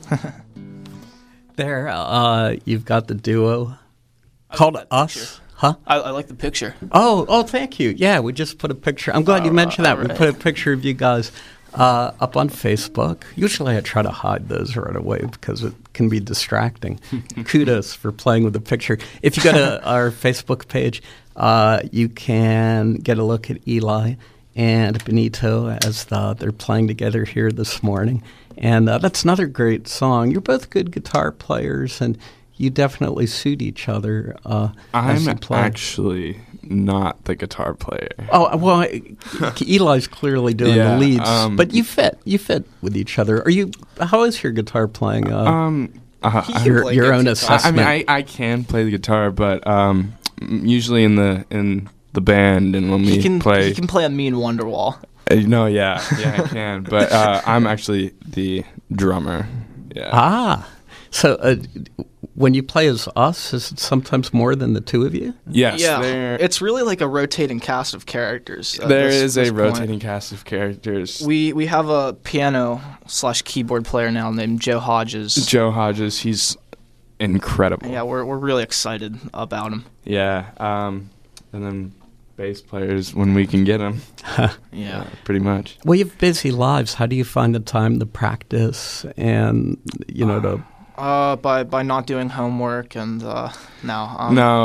There, you've got the duo called Us. Huh? I like the picture. Oh, thank you. Yeah, we just put a picture. I'm glad you mentioned that. right. We put a picture of you guys up on Facebook. Usually I try to hide those right away because it can be distracting. Kudos for playing with the picture. If you go to our Facebook page, you can get a look at Eli and Benito as they're playing together here this morning. And that's another great song. You're both good guitar players, and you definitely suit each other as you play. I'm actually not the guitar player. Oh, well, Eli's clearly doing the leads, but you fit with each other. How is your guitar playing? Your own assessment. I mean, I can play the guitar, but usually in the band and when we play, he can play a mean Wonderwall. Yeah, I can. But I'm actually the drummer. Yeah. So when you play as Us, is it sometimes more than the two of you? Yes. Yeah, it's really like a rotating cast of characters. There is a rotating cast of characters. We have a piano/keyboard player now named Joe Hodges. Joe Hodges, he's incredible. Yeah, we're really excited about him. Yeah, and then bass players when we can get them. Yeah, pretty much. Well, you have busy lives. How do you find the time to practice and to? By not doing homework and now.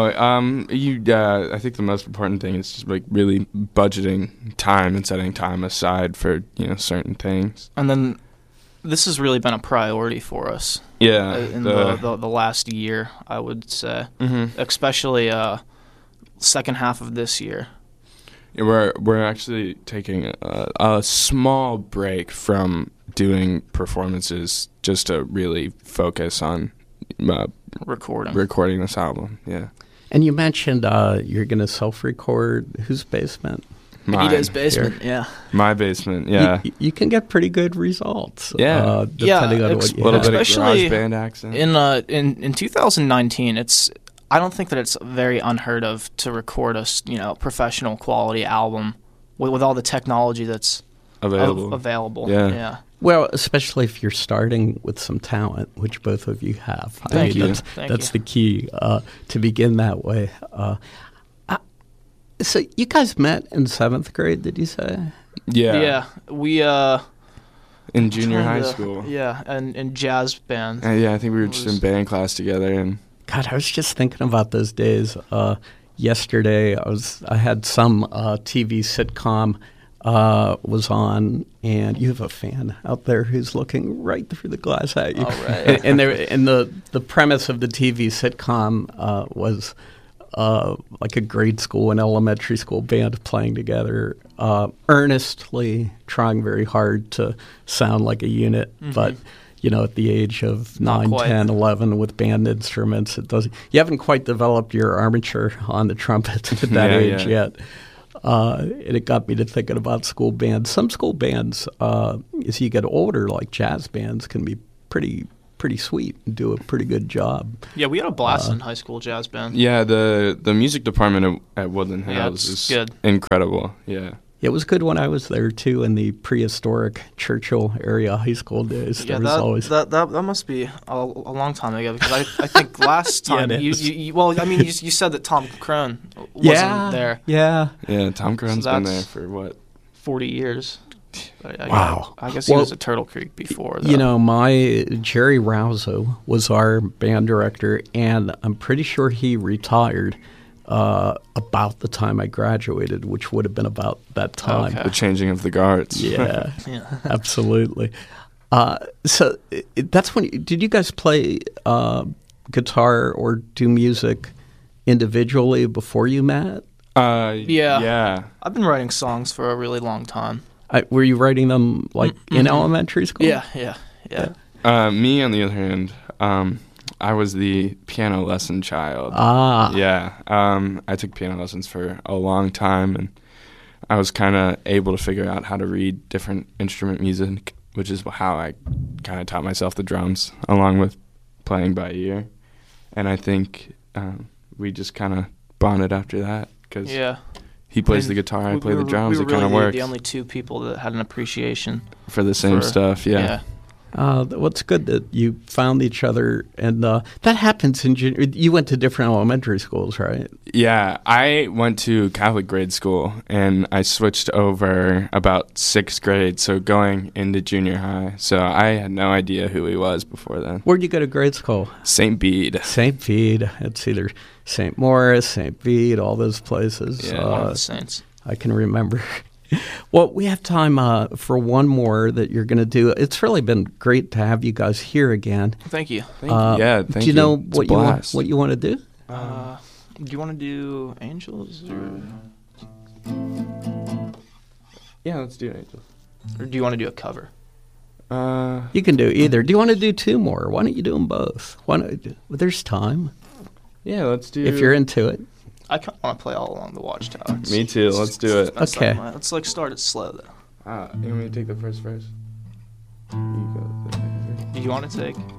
I think the most important thing is just like really budgeting time and setting time aside for certain things. And then this has really been a priority for us. Yeah, in the last year, I would say, especially second half of this year. Yeah, we're actually taking a small break from doing performances just to really focus on recording this album. Yeah. And you mentioned you're going to self-record. Whose basement? Benito's basement. Here. Yeah. My basement. Yeah. You can get pretty good results. Yeah. Depending on what you have. Bit of GarageBand accent. In 2019, I don't think that it's very unheard of to record a professional quality album with all the technology that's available. Yeah. Well, especially if you're starting with some talent, which both of you have. Thank you. That's the key to begin that way. So you guys met in 7th grade, did you say? Yeah. Yeah. We in junior high school. Yeah, and in jazz band. I think we were just in band class together and. God, I was just thinking about those days. Yesterday, I had some TV sitcom was on, and you have a fan out there who's looking right through the glass at you. All right. and the premise of the TV sitcom was like a grade school and elementary school band playing together, earnestly trying very hard to sound like a unit, but. At the age of 9, 10, 11 with band instruments, you haven't quite developed your armature on the trumpet at that age yet. And it got me to thinking about school bands. Some school bands, as you get older, like jazz bands, can be pretty sweet and do a pretty good job. Yeah, we had a blast in high school jazz band. Yeah, the music department at Woodland Hills is good. Incredible. Yeah. It was good when I was there too, in the prehistoric Churchill area high school days. Yeah, that must be a long time ago because I think last time you said that Tom Crone wasn't there. Yeah. Yeah, Tom Crone's been there for what? 40 years. Wow. I guess he was at Turtle Creek before. My Jerry Rouso was our band director, and I'm pretty sure he retired about the time I graduated, which would have been about that time. The changing of the guards. Yeah, absolutely. So that's when. Did you guys play guitar or do music individually before you met? Yeah. I've been writing songs for a really long time. Were you writing them in elementary school? Yeah. Me, on the other hand, I was the piano lesson child. Yeah. I took piano lessons for a long time, and I was kind of able to figure out how to read different instrument music, which is how I kind of taught myself the drums, along with playing by ear. And I think we just kind of bonded after that, because he plays the guitar, I play the drums. It kind of works. We were the only two people that had an appreciation for the same stuff. Yeah. It's good that you found each other, and that happens in junior. You went to different elementary schools, right? Yeah, I went to Catholic grade school, and I switched over about 6th grade, so going into junior high. So I had no idea who he was before then. Where'd you go to grade school? St. Bede. St. Bede. It's either St. Morris, St. Bede, all those places. Yeah, one of the saints. I can remember. Well, we have time for one more that you're going to do. It's really been great to have you guys here again. Thank you. Thank you. Yeah, thank you. Do you know what you want to do? Do you want to do Angels? Yeah, let's do Angels. Or do you want to do a cover? You can do either. Do you want to do two more? Why don't you do them both? There's time. Yeah, let's do... If you're into it. I kind of want to play All Along the Watchtower. Me too. Let's do it. Okay. Let's start it slow though. You want me to take the first verse? Do you want to take?